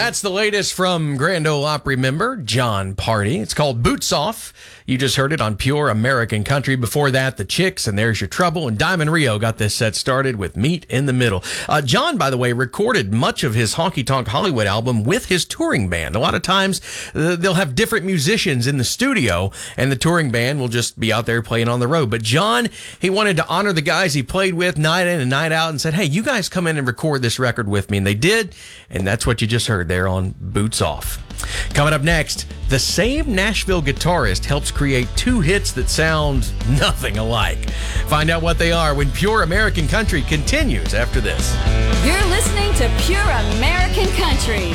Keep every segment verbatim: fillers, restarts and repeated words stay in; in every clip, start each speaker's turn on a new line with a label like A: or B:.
A: That's the latest from Grand Ole Opry member Jon Pardi. It's called Boots Off. You just heard it on Pure American Country. Before that, The Chicks and There's Your Trouble. And Diamond Rio got this set started with Meet in the Middle. Uh, Jon, by the way, recorded much of his Honky Tonk Hollywood album with his touring band. A lot of times uh, they'll have different musicians in the studio and the touring band will just be out there playing on the road. But Jon, he wanted to honor the guys he played with night in and night out and said, hey, you guys come in and record this record with me. And they did. And that's what you just heard there on Boots Off. Coming up next, the same Nashville guitarist helps create two hits that sound nothing alike. Find out what they are when Pure American Country continues after this.
B: You're listening to Pure American Country.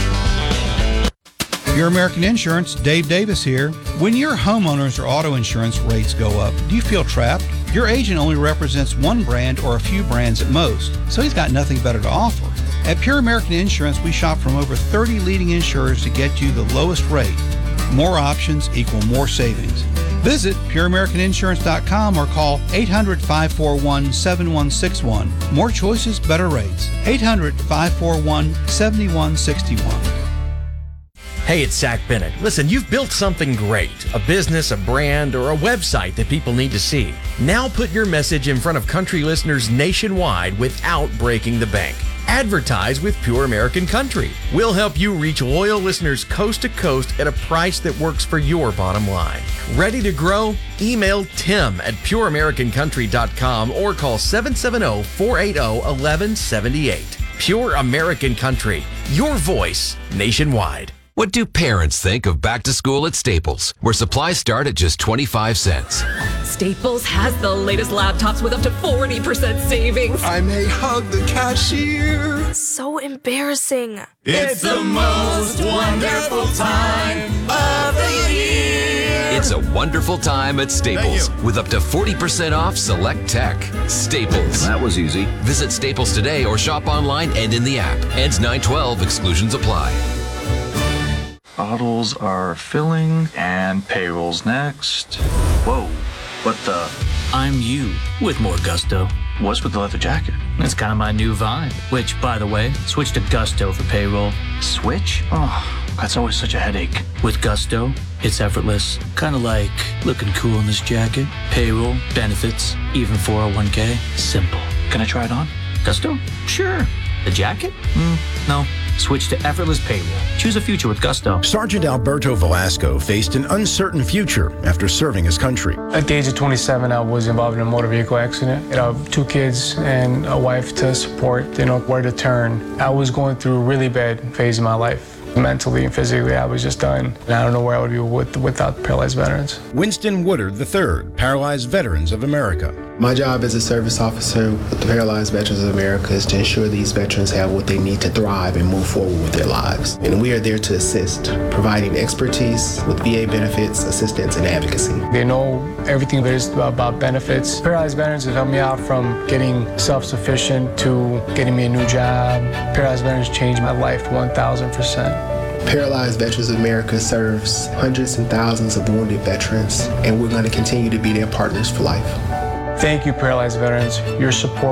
C: Pure American Insurance, Dave Davis here. When your homeowners or auto insurance rates go up, do you feel trapped? Your agent only represents one brand or a few brands at most, so he's got nothing better to offer. At Pure American Insurance, we shop from over thirty leading insurers to get you the lowest rate. More options equal more savings. Visit pure american insurance dot com or call eight hundred, five four one, seven one six one. More choices, better rates. eight hundred, five four one, seven one six one.
A: Hey, it's Zach Bennett. Listen, you've built something great, a business, a brand, or a website that people need to see. Now put your message in front of country listeners nationwide without breaking the bank. Advertise with Pure American Country. We'll help you reach loyal listeners coast to coast at a price that works for your bottom line. Ready to grow? Email Tim at pure american country dot com or call seven seven zero, four eight zero, one one seven eight. Pure American Country, your voice nationwide.
D: What do parents think of back to school at Staples, where supplies start at just twenty-five cents?
E: Staples has the latest laptops with up to forty percent savings.
F: I may hug the cashier.
G: So embarrassing.
F: It's the most wonderful time of the year.
D: It's a wonderful time at Staples with up to forty percent off select tech. Staples.
H: That was easy.
D: Visit Staples today or shop online and in the app. Ends nine twelve. Exclusions apply.
H: Bottles are filling and payroll's next. Whoa, what the?
I: I'm you with more gusto.
H: What's with the leather jacket?
I: It's kind of my new vibe. Which, by the way, switch to Gusto for payroll.
H: Switch? Oh, that's always such a headache.
I: With Gusto, it's effortless. Kind of like looking cool in this jacket. Payroll, benefits, even four oh one k. Simple.
H: Can I try it on?
I: Gusto? Sure. The jacket? Mm, no. Switch to effortless payroll. Choose a future with Gusto.
J: Sergeant Alberto Velasco faced an uncertain future after serving his country.
K: At the age of twenty-seven, I was involved in a motor vehicle accident. I have two kids and a wife to support, you know, where to turn. I was going through a really bad phase of my life. Mentally and physically, I was just done. And I don't know where I would be with, without Paralyzed Veterans.
J: Winston Woodard the third, Paralyzed Veterans of America.
L: My job as a service officer with the Paralyzed Veterans of America is to ensure these veterans have what they need to thrive and move forward with their lives. And we are there to assist, providing expertise with V A benefits, assistance, and advocacy.
K: They know everything there is about benefits. Paralyzed Veterans have helped me out from getting self-sufficient to getting me a new job. Paralyzed Veterans changed my life one thousand percent.
L: Paralyzed Veterans of America serves hundreds and thousands of wounded veterans, and we're going to continue to be their partners for life.
K: Thank you, Paralyzed Veterans. Your support